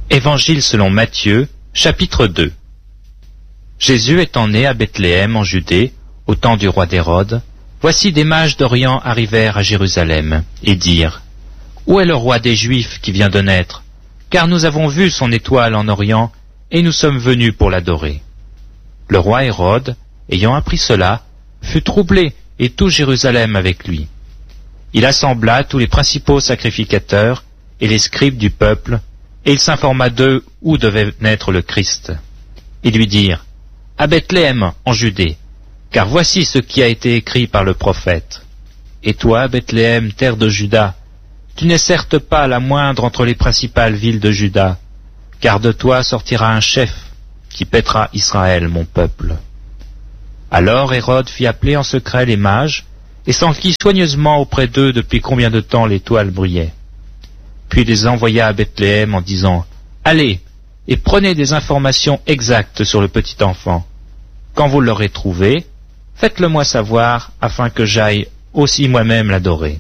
Évangile selon Matthieu, chapitre 2. Jésus étant né à Bethléem en Judée, au temps du roi d'Hérode, voici des mages d'Orient arrivèrent à Jérusalem, et dirent : Où est le roi des Juifs qui vient de naître ? Car nous avons vu son étoile en Orient, et nous sommes venus pour l'adorer. Le roi Hérode, ayant appris cela, fut troublé, et tout Jérusalem avec lui. Il assembla tous les principaux sacrificateurs et les scribes du peuple, et il s'informa d'eux où devait naître le Christ. Ils lui dirent : À Bethléem, en Judée, car voici ce qui a été écrit par le prophète. Et toi, Bethléem, terre de Juda, tu n'es certes pas la moindre entre les principales villes de Juda, car de toi sortira un chef qui paîtra Israël, mon peuple. Alors Hérode fit appeler en secret les mages, et s'enquit soigneusement auprès d'eux depuis combien de temps l'étoile brillait. Puis il les envoya à Bethléem en disant : Allez, et prenez des informations exactes sur le petit enfant. Quand vous l'aurez trouvé, faites-le-moi savoir, afin que j'aille aussi moi-même l'adorer.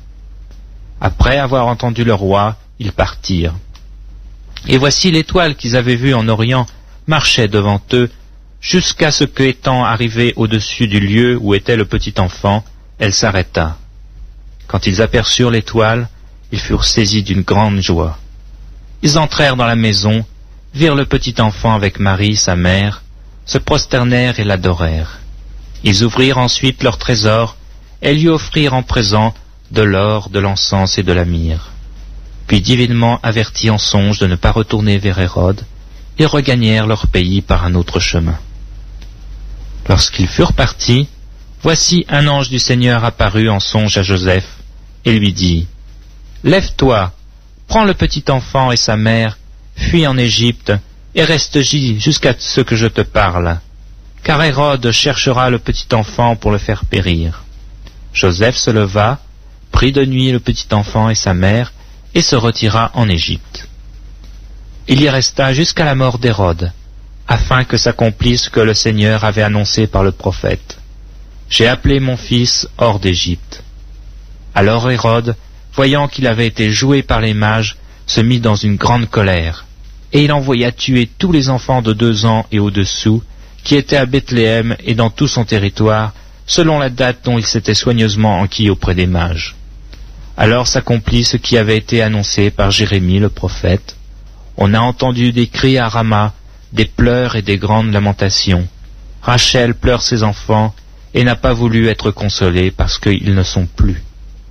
Après avoir entendu le roi, ils partirent. Et voici l'étoile qu'ils avaient vue en Orient marchait devant eux, jusqu'à ce que, étant arrivée au-dessus du lieu où était le petit enfant, elle s'arrêta. Quand ils aperçurent l'étoile, ils furent saisis d'une grande joie. Ils entrèrent dans la maison, virent le petit enfant avec Marie, sa mère, se prosternèrent et l'adorèrent. Ils ouvrirent ensuite leur trésor et lui offrirent en présent de l'or, de l'encens et de la myrrhe. Puis, divinement avertis en songe de ne pas retourner vers Hérode, ils regagnèrent leur pays par un autre chemin. Lorsqu'ils furent partis, voici un ange du Seigneur apparut en songe à Joseph et lui dit : Lève-toi, prends le petit enfant et sa mère, fuis en Égypte et reste-y jusqu'à ce que je te parle, car Hérode cherchera le petit enfant pour le faire périr. Joseph se leva, prit de nuit le petit enfant et sa mère et se retira en Égypte. Il y resta jusqu'à la mort d'Hérode, afin que s'accomplisse ce que le Seigneur avait annoncé par le prophète : J'ai appelé mon fils hors d'Égypte. Alors Hérode, voyant qu'il avait été joué par les mages, se mit dans une grande colère, et il envoya tuer tous les enfants de 2 ans et au-dessous, qui étaient à Bethléem et dans tout son territoire, selon la date dont il s'était soigneusement enquis auprès des mages. Alors s'accomplit ce qui avait été annoncé par Jérémie le prophète. On a entendu des cris à Rama, des pleurs et des grandes lamentations. Rachel pleure ses enfants et n'a pas voulu être consolée parce qu'ils ne sont plus.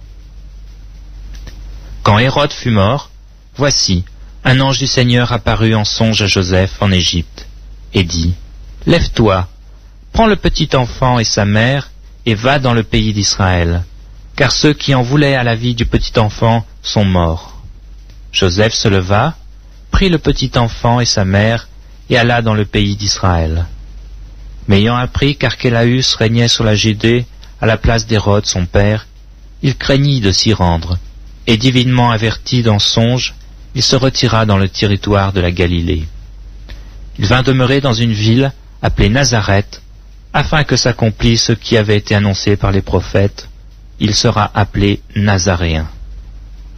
Quand Hérode fut mort, voici, un ange du Seigneur apparut en songe à Joseph en Égypte, et dit : Lève-toi, prends le petit enfant et sa mère, et va dans le pays d'Israël, car ceux qui en voulaient à la vie du petit enfant sont morts. Joseph se leva, prit le petit enfant et sa mère, et alla dans le pays d'Israël. Mais ayant appris qu'Archélaüs régnait sur la Judée à la place d'Hérode son père, il craignit de s'y rendre, et divinement averti dans songe, il se retira dans le territoire de la Galilée. Il vint demeurer dans une ville appelée Nazareth, afin que s'accomplisse ce qui avait été annoncé par les prophètes : il sera appelé Nazaréen.